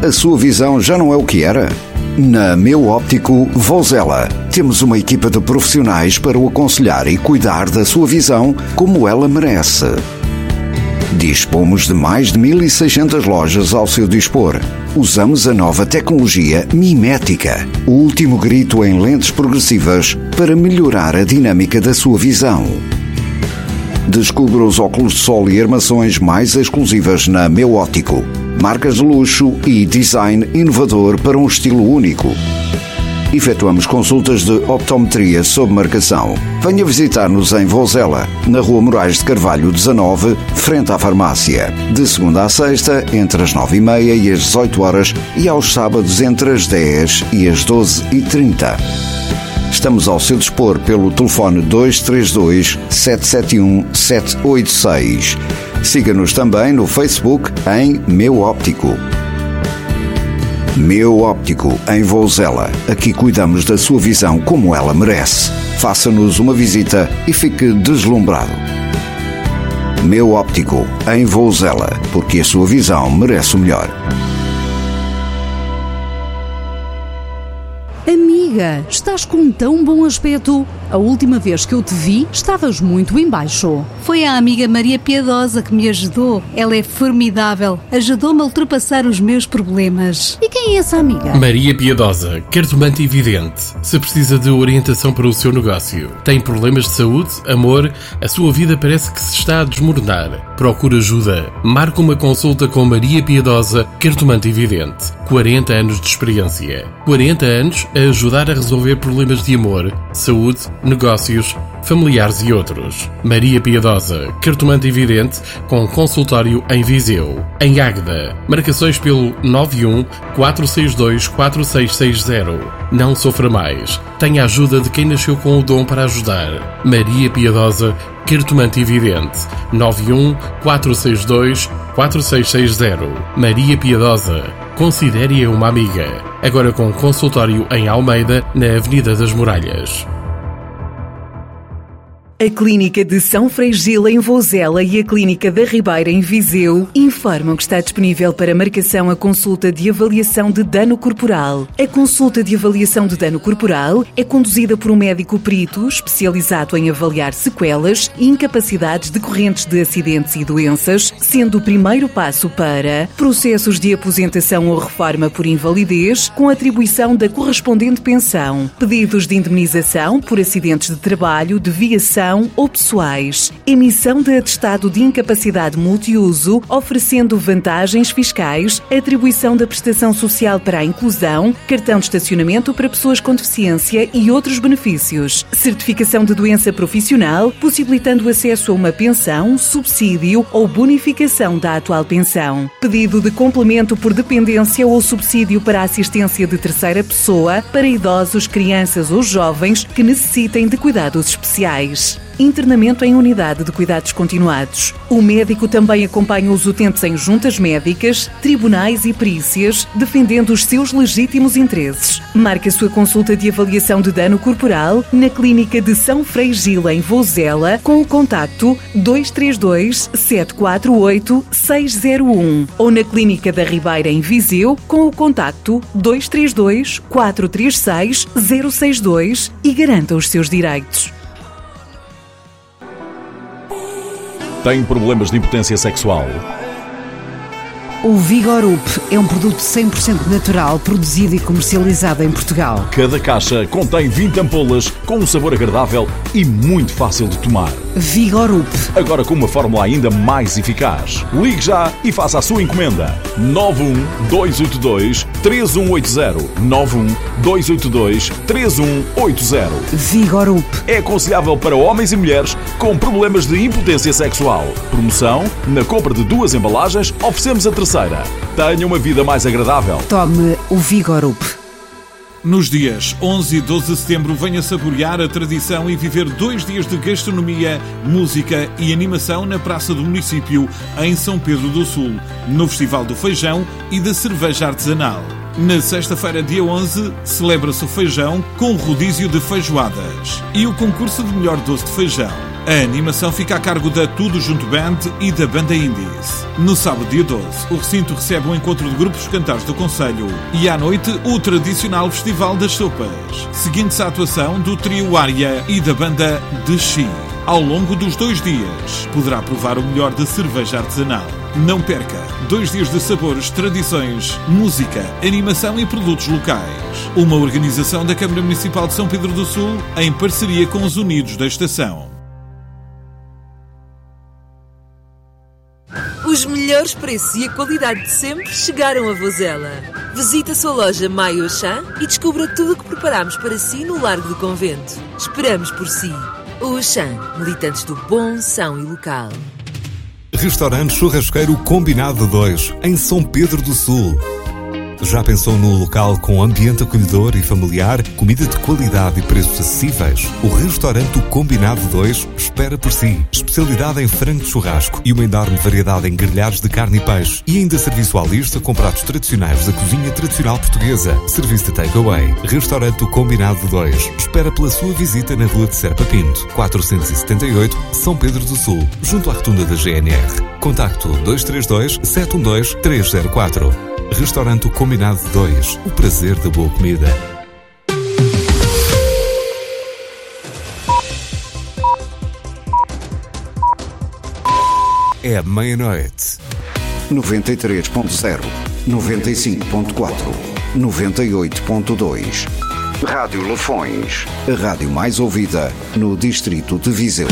A sua visão já não é o que era? Na Meu Óptico Vouzela, temos uma equipa de profissionais para o aconselhar e cuidar da sua visão como ela merece. Dispomos de mais de 1.600 lojas ao seu dispor. Usamos a nova tecnologia mimética, o último grito em lentes progressivas para melhorar a dinâmica da sua visão. Descubra os óculos de sol e armações mais exclusivas na Meu Óptico. Marcas de luxo e design inovador para um estilo único. Efetuamos consultas de optometria sob marcação. Venha visitar-nos em Vouzela, na Rua Moraes de Carvalho 19, frente à farmácia. De segunda a sexta, entre as 9h30 e as 18 horas e aos sábados entre as 10 e as 12h30. Estamos ao seu dispor pelo telefone 232 771 786. Siga-nos também no Facebook em Meu Óptico. Meu Óptico, em Vouzela. Aqui cuidamos da sua visão como ela merece. Faça-nos uma visita e fique deslumbrado. Meu Óptico, em Vouzela, porque a sua visão merece o melhor. Amiga, estás com tão bom aspecto. A última vez que eu te vi, estavas muito em baixo. Foi a amiga Maria Piedosa que me ajudou. Ela é formidável. Ajudou-me a ultrapassar os meus problemas. E quem é essa amiga? Maria Piedosa, cartomante e vidente. Se precisa de orientação para o seu negócio, tem problemas de saúde, amor, a sua vida parece que se está a desmoronar. Procura ajuda. Marque uma consulta com Maria Piedosa, cartomante e vidente. 40 anos de experiência. 40 anos a ajudar a resolver problemas de amor, saúde, negócios, familiares e outros. Maria Piedosa, cartomante e vidente, com consultório em Viseu. Em Águeda, marcações pelo 91 462 4660. Não sofra mais. Tenha a ajuda de quem nasceu com o dom para ajudar. Maria Piedosa, cartomante e vidente. 91 462 4660. Maria Piedosa. Considere-a uma amiga. Agora com consultório em Almeida, na Avenida das Muralhas. A Clínica de São Freigila em Vouzela e a Clínica da Ribeira em Viseu informam que está disponível para marcação a consulta de avaliação de dano corporal. A consulta de avaliação de dano corporal é conduzida por um médico perito especializado em avaliar sequelas e incapacidades decorrentes de acidentes e doenças, sendo o primeiro passo para processos de aposentação ou reforma por invalidez com atribuição da correspondente pensão, pedidos de indemnização por acidentes de trabalho, de viação ou pessoais, emissão de atestado de incapacidade multiuso, oferecendo vantagens fiscais, atribuição da prestação social para a inclusão, cartão de estacionamento para pessoas com deficiência e outros benefícios, certificação de doença profissional, possibilitando acesso a uma pensão, subsídio ou bonificação da atual pensão, pedido de complemento por dependência ou subsídio para a assistência de terceira pessoa para idosos, crianças ou jovens que necessitem de cuidados especiais. Internamento em unidade de cuidados continuados. O médico também acompanha os utentes em juntas médicas, tribunais e perícias, defendendo os seus legítimos interesses. Marque a sua consulta de avaliação de dano corporal na Clínica de São Freigila em Vouzela com o contacto 232 748 601 ou na Clínica da Ribeira em Viseu com o contacto 232 436 062 e garanta os seus direitos. Tem problemas de impotência sexual? O Vigorup é um produto 100% natural, produzido e comercializado em Portugal. Cada caixa contém 20 ampolas com um sabor agradável e muito fácil de tomar. Vigorup. Agora com uma fórmula ainda mais eficaz. Ligue já e faça a sua encomenda. 91282-3180. 91282-3180. Vigorup. É aconselhável para homens e mulheres com problemas de impotência sexual. Promoção: na compra de 2 embalagens, oferecemos a terceira. Tenha uma vida mais agradável. Tome o Vigorup. Nos dias 11 e 12 de setembro, venha saborear a tradição e viver 2 dias de gastronomia, música e animação na Praça do Município, em São Pedro do Sul, no Festival do Feijão e da Cerveja Artesanal. Na sexta-feira, dia 11, celebra-se o feijão com rodízio de feijoadas e o concurso de melhor doce de feijão. A animação fica a cargo da Tudo Junto Band e da Banda Indies. No sábado, dia 12, o recinto recebe um encontro de grupos cantares do concelho e à noite o tradicional Festival das Sopas, seguindo-se a atuação do trio Ária e da banda The She. Ao longo dos 2 dias, poderá provar o melhor da cerveja artesanal. Não perca 2 dias de sabores, tradições, música, animação e produtos locais. Uma organização da Câmara Municipal de São Pedro do Sul em parceria com os Unidos da Estação. Os melhores preços e a qualidade de sempre chegaram a Vozela. Visite a sua loja Maio Auchan e descubra tudo o que preparamos para si no Largo do Convento. Esperamos por si. O Auchan, militantes do bom, são e local. Restaurante Churrasqueiro Combinado 2, em São Pedro do Sul. Já pensou num local com ambiente acolhedor e familiar, comida de qualidade e preços acessíveis? O Restaurante Combinado 2 espera por si. Especialidade em frango de churrasco e uma enorme variedade em grelhados de carne e peixe. E ainda serviço à lista com pratos tradicionais da cozinha tradicional portuguesa. Serviço de takeaway. Restaurante Combinado 2 espera pela sua visita na Rua de Serpa Pinto, 478, São Pedro do Sul, junto à rotunda da GNR. Contacto 232 712 304. Restaurante Combinado 2, o prazer da boa comida. É meia-noite. 93.0, 95.4, 98.2. Rádio Lafões, a rádio mais ouvida no distrito de Viseu.